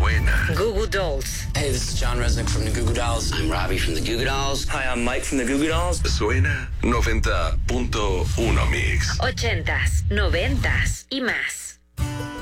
Suena. Goo Goo Dolls. Hey, this is John Resnick from the Goo Goo Dolls. I'm Robbie from the Goo Goo Dolls. Hi, I'm Mike from the Goo Goo Dolls. Suena 90.1 Mix. 80s, 90s y más.